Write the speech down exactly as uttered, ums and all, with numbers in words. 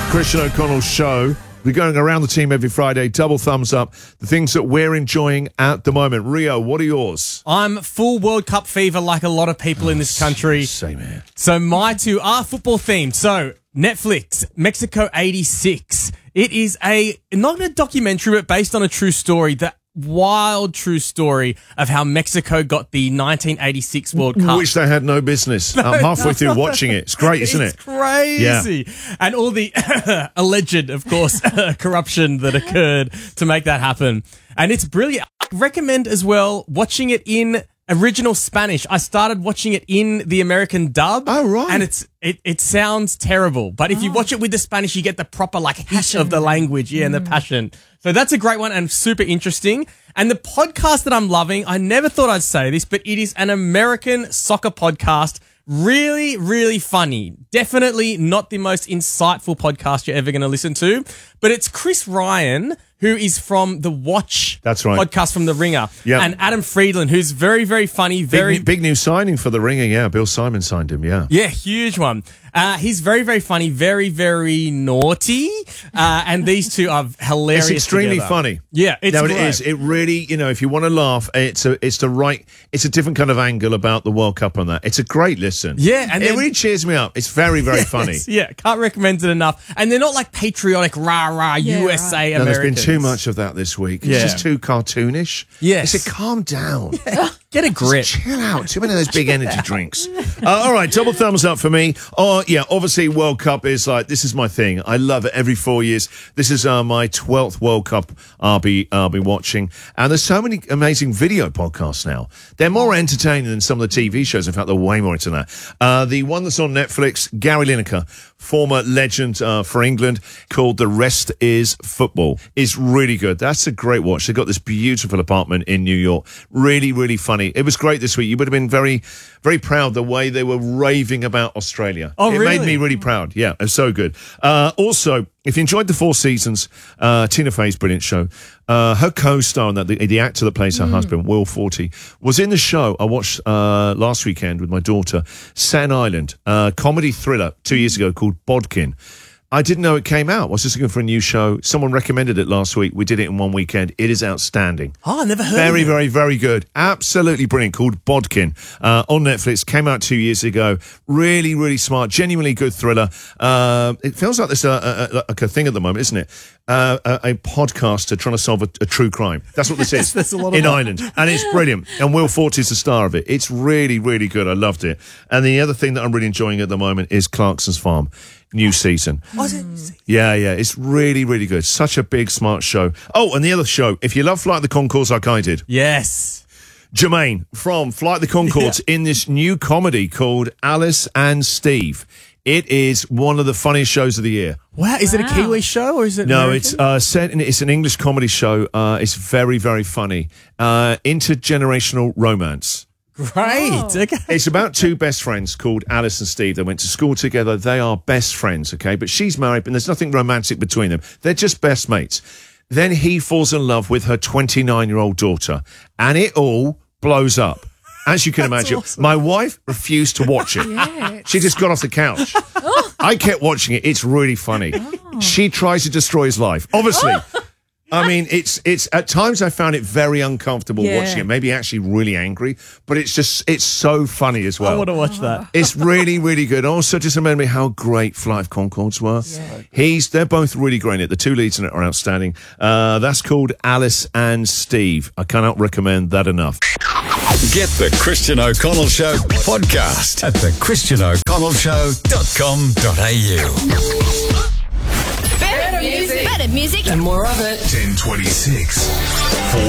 Christian O'Connell Show. We're going around the team every Friday. Double thumbs up. The things that we're enjoying at the moment. Rio, what are yours? I'm full World Cup fever like a lot of people oh, in this country. Same here. So my two are football themed. So Netflix, Mexico eighty-six. It is a, not a documentary, but based on a true story. The wild true story of how Mexico got the nineteen eighty-six World Cup. Which they had no business. No, I'm halfway no. through watching it. It's great, isn't it's it? It's crazy. Yeah. And all the alleged, of course, corruption that occurred to make that happen. And it's brilliant. I recommend as well watching it in original Spanish. I started watching it in the American dub. Oh, right. And it's it, it sounds terrible. But if oh. you watch it with the Spanish, you get the proper like heat of the language. Yeah, mm. and the passion. So that's a great one and super interesting. And the podcast that I'm loving, I never thought I'd say this, but it is an American soccer podcast. Really, really funny. Definitely not the most insightful podcast you're ever going to listen to, but it's Chris Ryan, who is from the Watch That's right. podcast from The Ringer. Yep. And Adam Friedland, who's very, very funny. Very Big, big new signing for The Ringer, yeah. Bill Simon signed him, yeah. Yeah, huge one. Uh, he's very, very funny, very, very naughty. Uh, and these two are hilarious. It's extremely together. funny. Yeah, it's No, great. it is. It really, you know, if you want to laugh, it's a, it's the right, it's a different kind of angle about the World Cup on that. It's a great listen. Yeah. And it then, really cheers me up. It's very, very yes, funny. Yeah, can't recommend it enough. And they're not like patriotic, rah, rah, yeah, U S A right. No, Americans. there's been too much of that this week. It's Yeah. just too cartoonish. Yes. It's a calm down. Yeah. Get a grip. Just chill out. Too many of those big energy drinks. Uh, all right, double thumbs up for me. Oh, yeah, obviously World Cup is like, this is my thing. I love it every four years. This is uh, my twelfth World Cup I'll be, I'll be watching. And there's so many amazing video podcasts now. They're more entertaining than some of the T V shows. In fact, they're way more into that. Uh, the one that's on Netflix, Gary Lineker, former legend uh, for England, called The Rest is Football, is really good. That's a great watch. They've got this beautiful apartment in New York. Really, really funny. It was great this week. You would have been very, very proud the way they were raving about Australia. Oh, it really? made me really proud. Yeah, it was so good. Uh, also, if you enjoyed the four seasons, uh, Tina Fey's brilliant show. Uh, her co-star on that, the, the actor that plays her mm. husband, Will Forte, was in the show I watched uh, last weekend with my daughter, Staten Island, uh, comedy thriller two years ago called Bodkin. I didn't know it came out. I was just looking for a new show. Someone recommended it last week. We did it in one weekend. It is outstanding. Oh, I never heard Very, of it. very, very good. Absolutely brilliant. Called Bodkin uh, on Netflix. Came out two years ago. Really, really smart. Genuinely good thriller. Uh, it feels like there's a, a, a, a thing at the moment, isn't it? Uh, a, a podcaster trying to solve a, a true crime. That's what this is That's a lot of in fun. Ireland. And it's brilliant. And Will Forte is the star of it. It's really, really good. I loved it. And the other thing that I'm really enjoying at the moment is Clarkson's Farm. New season. Oh, is it? Yeah, yeah. It's really, really good. Such a big, smart show. Oh, and the other show, if you love Flight of the Conchords like I did. Yes. Jermaine from Flight of the Conchords yeah. in this new comedy called Alice and Steve. It is one of the funniest shows of the year. Wow. Is wow. it a Kiwi show or is it No, American? it's uh, set in, it's an English comedy show. Uh, it's very, very funny. Uh, intergenerational romance. Great. Oh. Okay. It's about two best friends called Alice and Steve. They went to school together. They are best friends, okay? But she's married, and there's nothing romantic between them. They're just best mates. Then he falls in love with her twenty-nine-year-old daughter, and it all blows up. As you can imagine, awesome. My wife refused to watch it. Yes. She just got off the couch. I kept watching it. It's really funny. Oh. She tries to destroy his life, obviously. I mean, it's, it's, at times I found it very uncomfortable Yeah. watching it, maybe actually really angry, but it's just, it's so funny as well. I want to watch that. It's really, really good. Also, just remember how great Flight of Conchords were. Yeah. He's, they're both really great in it. The two leads in it are outstanding. Uh, that's called Alice and Steve. I cannot recommend that enough. Get the Christian O'Connell Show podcast at the christian o'connell show dot com dot a u. Better music. Better music. And more of it. ten twenty-six.